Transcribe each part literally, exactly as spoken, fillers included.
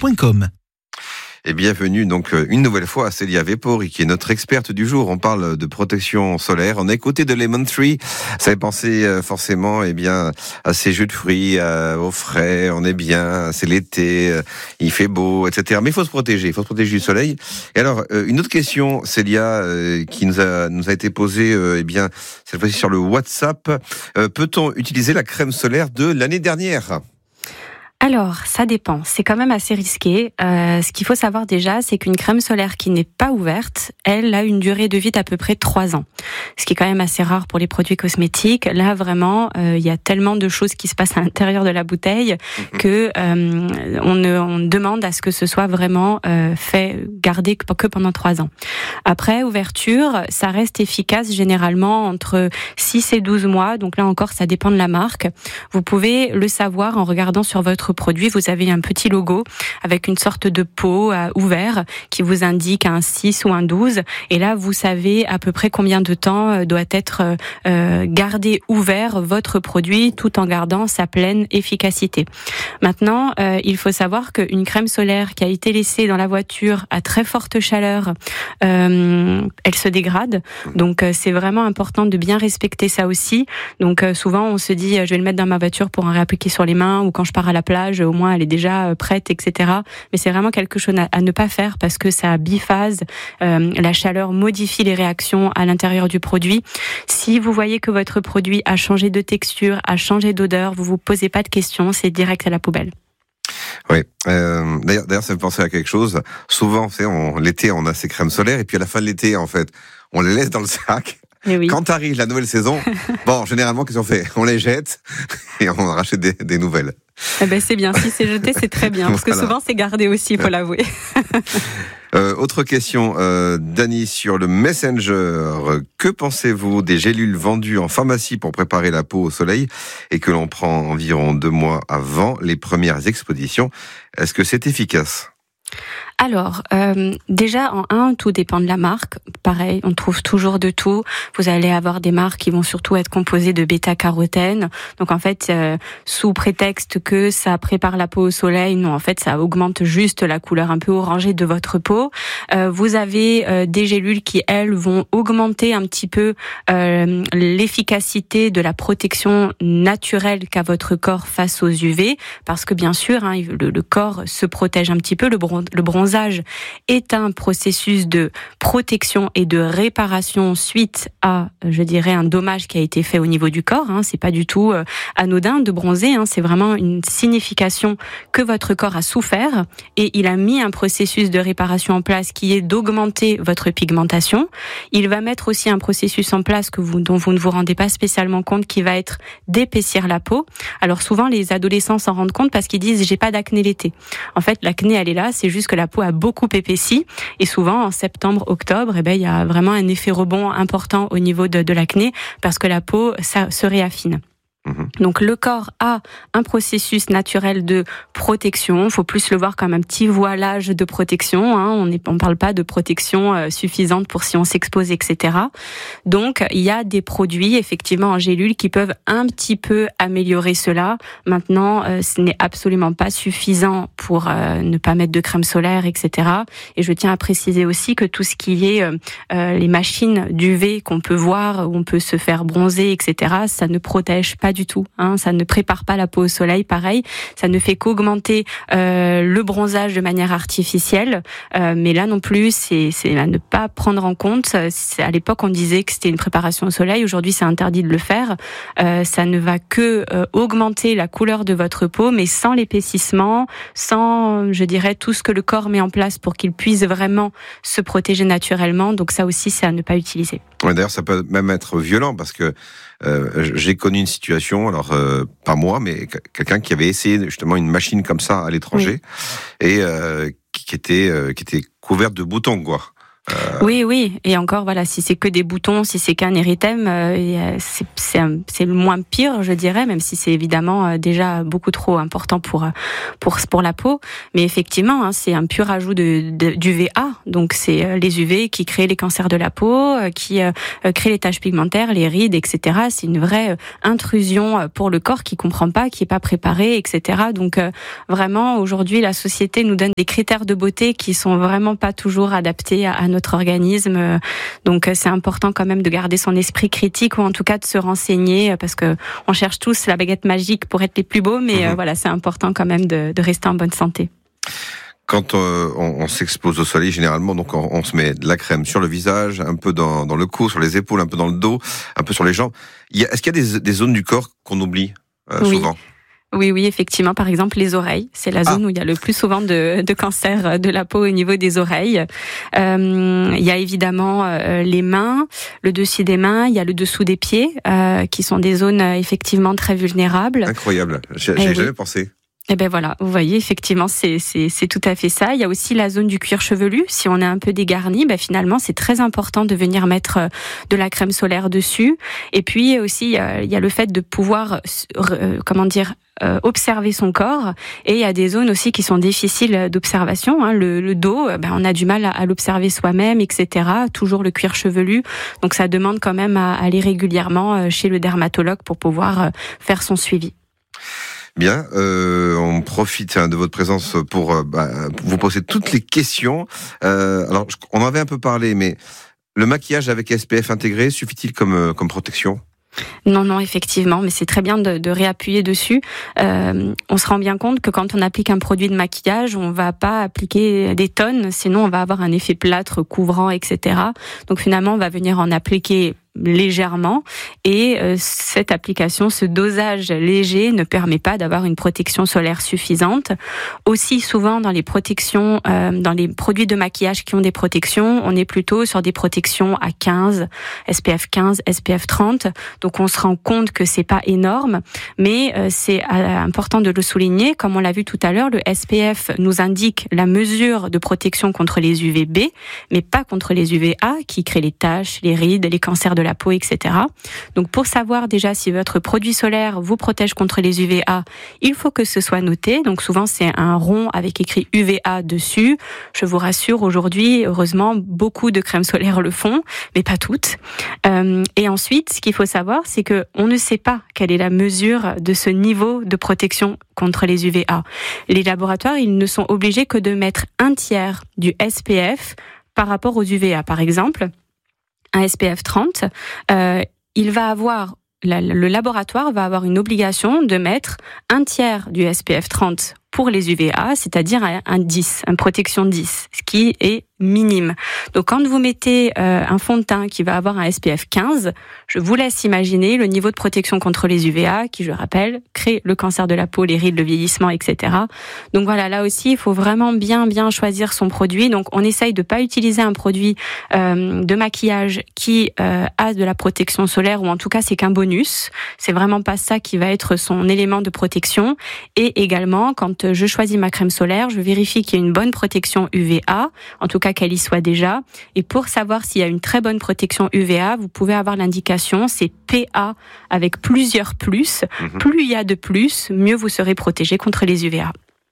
point com. Et bienvenue donc une nouvelle fois à Célia Vepori, qui est notre experte du jour. On parle de protection solaire. On est côté de Lemon Tree. Ça fait penser forcément eh bien, à ces jus de fruits, à, au frais. On est bien, c'est l'été, il fait beau, et cetera. Mais il faut se protéger, il faut se protéger du soleil. Et alors, une autre question, Célia, qui nous a, nous a été posée eh bien, cette fois-ci sur le WhatsApp. Peut-on utiliser la crème solaire de l'année dernière ? Alors, ça dépend. C'est quand même assez risqué. Euh, ce qu'il faut savoir déjà, c'est qu'une crème solaire qui n'est pas ouverte, elle a une durée de vie d'à peu près trois ans. Ce qui est quand même assez rare pour les produits cosmétiques. Là, vraiment, euh, il y a tellement de choses qui se passent à l'intérieur de la bouteille que euh, on, ne, on demande à ce que ce soit vraiment euh, fait, gardé que pendant trois ans. Après, ouverture, ça reste efficace généralement entre six et douze mois. Donc là encore, ça dépend de la marque. Vous pouvez le savoir en regardant sur votre produit. Vous avez un petit logo avec une sorte de pot euh, ouvert qui vous indique un six ou un douze. Et là, vous savez à peu près combien de temps euh, doit être euh, gardé ouvert votre produit tout en gardant sa pleine efficacité. Maintenant, euh, il faut savoir qu'une crème solaire qui a été laissée dans la voiture à très forte chaleur, euh, elle se dégrade. Donc, euh, c'est vraiment important de bien respecter ça aussi. Donc, euh, souvent, on se dit, euh, je vais le mettre dans ma voiture pour en réappliquer sur les mains ou quand je pars à la plage, au moins elle est déjà prête, et cetera. Mais c'est vraiment quelque chose à, à ne pas faire parce que ça biphase. Euh, la chaleur modifie les réactions à l'intérieur du produit. Si vous voyez que votre produit a changé de texture, a changé d'odeur, vous vous posez pas de questions, c'est direct à la poubelle. Oui. Euh, d'ailleurs, d'ailleurs, ça me fait penser à quelque chose. Souvent, c'est on, l'été, on a ces crèmes solaires et puis à la fin de l'été, en fait, on les laisse dans le sac. Oui. Quand arrive la nouvelle saison, bon, généralement, qu'est-ce qu'on fait ? On les jette et on rachète des, des nouvelles. Eh ben, c'est bien. Si c'est jeté, c'est très bien. Parce que voilà. Souvent, c'est gardé aussi, il faut l'avouer. euh, autre question, euh, Dani, sur le Messenger. Que pensez-vous des gélules vendues en pharmacie pour préparer la peau au soleil et que l'on prend environ deux mois avant les premières expositions ? Est-ce que c'est efficace ? Alors, euh, déjà, en un, tout dépend de la marque. Pareil, on trouve toujours de tout. Vous allez avoir des marques qui vont surtout être composées de bêta-carotène. Donc, en fait, euh, sous prétexte que ça prépare la peau au soleil, non, en fait, ça augmente juste la couleur un peu orangée de votre peau. Euh, vous avez euh, des gélules qui, elles, vont augmenter un petit peu euh, l'efficacité de la protection naturelle qu'a votre corps face aux U V. Parce que, bien sûr, hein, le, le corps se protège un petit peu. Le, bron- le bronzage est un processus de protection et de réparation suite à, je dirais, un dommage qui a été fait au niveau du corps. Hein. C'est pas du tout euh, anodin de bronzer. Hein. C'est vraiment une signification que votre corps a souffert et il a mis un processus de réparation en place qui est d'augmenter votre pigmentation. Il va mettre aussi un processus en place que vous, dont vous ne vous rendez pas spécialement compte, qui va être d'épaissir la peau. Alors souvent, les adolescents s'en rendent compte parce qu'ils disent « j'ai pas d'acné l'été ». En fait, l'acné, elle est là, c'est juste que la peau a beaucoup épaissi et souvent en septembre, octobre, eh ben, il y a vraiment un effet rebond important au niveau de, de l'acné parce que la peau ça, se réaffine. Donc le corps a un processus naturel de protection. Il faut plus le voir comme un petit voilage de protection. Hein. On ne on parle pas de protection euh, suffisante pour si on s'expose, et cetera. Donc il y a des produits effectivement en gélule qui peuvent un petit peu améliorer cela. Maintenant, euh, ce n'est absolument pas suffisant pour euh, ne pas mettre de crème solaire, et cetera. Et je tiens à préciser aussi que tout ce qui est euh, euh, les machines d'U V qu'on peut voir, où on peut se faire bronzer, et cetera. Ça ne protège pas du tout, hein, ça ne prépare pas la peau au soleil, pareil, ça ne fait qu'augmenter euh, le bronzage de manière artificielle, euh, mais là non plus, c'est, c'est à ne pas prendre en compte. C'est, à l'époque, on disait que c'était une préparation au soleil, aujourd'hui c'est interdit de le faire, euh, ça ne va que euh, augmenter la couleur de votre peau, mais sans l'épaississement, sans, je dirais, tout ce que le corps met en place pour qu'il puisse vraiment se protéger naturellement, donc ça aussi, c'est à ne pas utiliser. Ouais, d'ailleurs, ça peut même être violent parce que euh, j'ai connu une situation, alors euh, pas moi, mais quelqu'un qui avait essayé justement une machine comme ça à l'étranger oui. et euh, qui était euh, qui était couverte de boutons, quoi. Euh... Oui, oui. Et encore, voilà, si c'est que des boutons, si c'est qu'un érythème, euh, c'est, c'est, c'est le moins pire, je dirais, même si c'est évidemment euh, déjà beaucoup trop important pour pour pour la peau. Mais effectivement, hein, c'est un pur ajout de, de d'U V A. Donc c'est euh, les U V qui créent les cancers de la peau, euh, qui euh, créent les taches pigmentaires, les rides, et cetera. C'est une vraie euh, intrusion pour le corps qui comprend pas, qui est pas préparé, et cetera. Donc euh, vraiment, aujourd'hui, la société nous donne des critères de beauté qui sont vraiment pas toujours adaptés à, à notre organisme. Donc c'est important quand même de garder son esprit critique ou en tout cas de se renseigner parce que on cherche tous la baguette magique pour être les plus beaux, mais mmh. euh, voilà, c'est important quand même de, de rester en bonne santé. Quand euh, on, on s'expose au soleil, généralement, donc on, on se met de la crème sur le visage, un peu dans, dans le cou, sur les épaules, un peu dans le dos, un peu sur les jambes. Il y a, est-ce qu'il y a des, des zones du corps qu'on oublie euh, oui. souvent ? Oui, oui, effectivement. Par exemple, les oreilles, c'est la zone ah. où il y a le plus souvent de, de cancer de la peau au niveau des oreilles. Euh, il y a évidemment euh, les mains, le dessus des mains, il y a le dessous des pieds, euh, qui sont des zones euh, effectivement très vulnérables. Incroyable, j'ai, j'ai jamais oui. pensé. Eh ben voilà, vous voyez, effectivement, c'est, c'est, c'est tout à fait ça. Il y a aussi la zone du cuir chevelu. Si on est un peu dégarni, ben finalement, c'est très important de venir mettre de la crème solaire dessus. Et puis aussi, il y a, il y a le fait de pouvoir, euh, comment dire, euh, observer son corps. Et il y a des zones aussi qui sont difficiles d'observation. Hein. Le, le dos, ben on a du mal à, à l'observer soi-même, et cetera. Toujours le cuir chevelu. Donc ça demande quand même à aller régulièrement chez le dermatologue pour pouvoir faire son suivi. Bien, euh, on profite hein, de votre présence pour, euh, bah, pour vous poser toutes les questions. Euh, alors, on en avait un peu parlé, mais le maquillage avec S P F intégré suffit-il comme, comme protection ? Non, non, effectivement, mais c'est très bien de, de réappuyer dessus. Euh, on se rend bien compte que quand on applique un produit de maquillage, on va pas appliquer des tonnes, sinon on va avoir un effet plâtre couvrant, et cetera. Donc finalement, on va venir en appliquer légèrement et euh, cette application, ce dosage léger ne permet pas d'avoir une protection solaire suffisante. Aussi souvent dans les protections, euh, dans les produits de maquillage qui ont des protections, on est plutôt sur des protections à quinze, S P F quinze, S P F trente. Donc on se rend compte que c'est pas énorme, mais euh, c'est euh, important de le souligner. Comme on l'a vu tout à l'heure, le S P F nous indique la mesure de protection contre les U V B, mais pas contre les U V A qui créent les taches, les rides, les cancers de la peau, et cetera. Donc pour savoir déjà si votre produit solaire vous protège contre les U V A, il faut que ce soit noté. Donc souvent c'est un rond avec écrit U V A dessus. Je vous rassure, aujourd'hui, heureusement, beaucoup de crèmes solaires le font, mais pas toutes. Euh, et ensuite, ce qu'il faut savoir, c'est que on ne sait pas quelle est la mesure de ce niveau de protection contre les U V A. Les laboratoires, ils ne sont obligés que de mettre un tiers du S P F par rapport aux U V A. Par exemple, un S P F trente, euh, il va avoir, la, le laboratoire va avoir une obligation de mettre un tiers du S P F trente pour les U V A, c'est-à-dire un dix, une protection dix, ce qui est minime. Donc quand vous mettez euh, un fond de teint qui va avoir un S P F quinze, je vous laisse imaginer le niveau de protection contre les U V A, qui, je rappelle, crée le cancer de la peau, les rides, le vieillissement, et cetera. Donc voilà, là aussi, il faut vraiment bien, bien choisir son produit. Donc on essaye de pas utiliser un produit euh, de maquillage qui euh, a de la protection solaire, ou en tout cas, c'est qu'un bonus. C'est vraiment pas ça qui va être son élément de protection. Et également, quand je choisis ma crème solaire, je vérifie qu'il y a une bonne protection U V A, en tout cas qu'elle y soit déjà. Et pour savoir s'il y a une très bonne protection U V A, vous pouvez avoir l'indication, c'est P A avec plusieurs plus. Mmh. Plus il y a de plus, mieux vous serez protégé contre les U V A.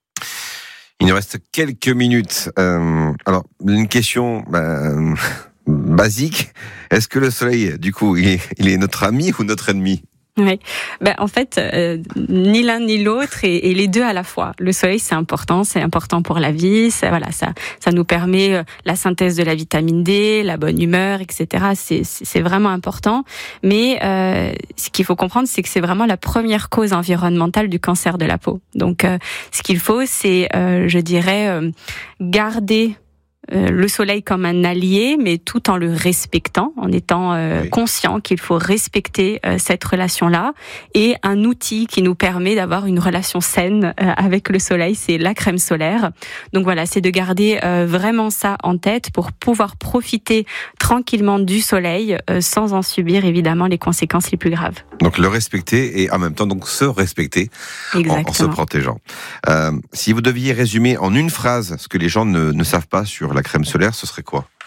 Il nous reste quelques minutes. Euh, alors, une question bah, basique. Est-ce que le soleil, du coup, il est, il est notre ami ou notre ennemi ? Oui, ben en fait, euh, ni l'un ni l'autre et, et les deux à la fois. Le soleil, c'est important, c'est important pour la vie. Ça, voilà, ça, ça nous permet euh, la synthèse de la vitamine D, la bonne humeur, et cetera. C'est, c'est vraiment important. Mais euh, ce qu'il faut comprendre, c'est que c'est vraiment la première cause environnementale du cancer de la peau. Donc, euh, ce qu'il faut, c'est, euh, je dirais, euh, garder Euh, le soleil comme un allié, mais tout en le respectant, en étant euh, oui. conscient qu'il faut respecter euh, cette relation-là, et un outil qui nous permet d'avoir une relation saine euh, avec le soleil, c'est la crème solaire. Donc voilà, c'est de garder euh, vraiment ça en tête pour pouvoir profiter tranquillement du soleil euh, sans en subir évidemment les conséquences les plus graves. Donc le respecter et en même temps donc se respecter en, en se protégeant. Euh, si vous deviez résumer en une phrase ce que les gens ne, ne savent pas sur la crème solaire, ce serait quoi ?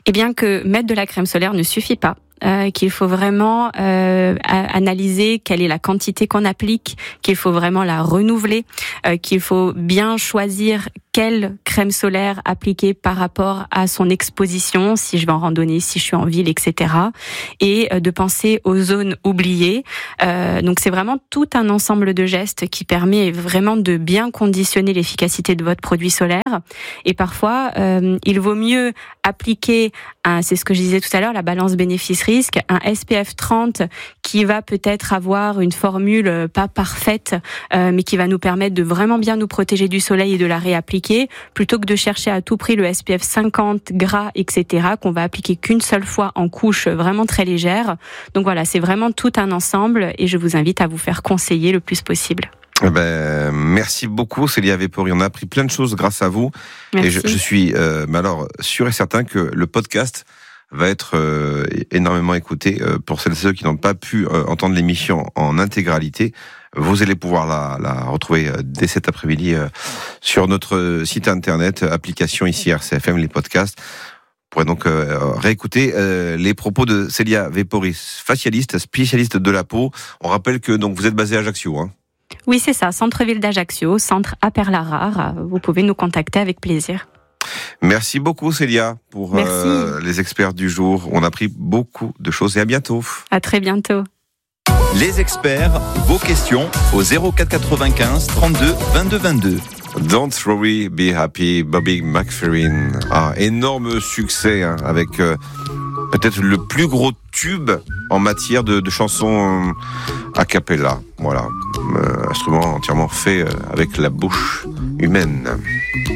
Eh bien que mettre de la crème solaire ne suffit pas. Euh, qu'il faut vraiment euh, analyser quelle est la quantité qu'on applique, qu'il faut vraiment la renouveler, euh, qu'il faut bien choisir quelle crème solaire appliquer par rapport à son exposition, si je vais en randonnée, si je suis en ville, et cetera. Et euh, de penser aux zones oubliées. Euh, donc c'est vraiment tout un ensemble de gestes qui permet vraiment de bien conditionner l'efficacité de votre produit solaire. Et parfois, euh, il vaut mieux appliquer, un, c'est ce que je disais tout à l'heure, la balance bénéfice-risque, un S P F trente qui va peut-être avoir une formule pas parfaite, euh, mais qui va nous permettre de vraiment bien nous protéger du soleil et de la réappliquer, plutôt que de chercher à tout prix le S P F cinquante gras, et cetera, qu'on va appliquer qu'une seule fois en couche vraiment très légère. Donc voilà, c'est vraiment tout un ensemble et je vous invite à vous faire conseiller le plus possible. Eh ben, merci beaucoup Célia Vepori, on a appris plein de choses grâce à vous. Merci. Et je, je suis euh, mais alors sûr et certain que le podcast va être euh, énormément écouté euh, pour celles et ceux qui n'ont pas pu euh, entendre l'émission en intégralité. Vous allez pouvoir la, la retrouver euh, dès cet après-midi euh, sur notre site internet, application ici R C F M, les podcasts. Vous pourrez donc euh, réécouter euh, les propos de Célia Vepori, facialiste, spécialiste de la peau. On rappelle que donc vous êtes basé à Ajaccio, hein. Oui, c'est ça, centre-ville d'Ajaccio, centre à Perlarare. Vous pouvez nous contacter avec plaisir. Merci beaucoup Célia pour euh, les experts du jour. On a appris beaucoup de choses et à bientôt. À très bientôt. Les experts, vos questions au zéro quatre quatre-vingt-quinze trente-deux vingt-deux vingt-deux. Don't worry, be happy, Bobby McFerrin. Ah, énorme succès hein, avec euh, peut-être le plus gros tube en matière de, de chansons euh, a cappella. Voilà, euh, instrument entièrement fait euh, avec la bouche humaine.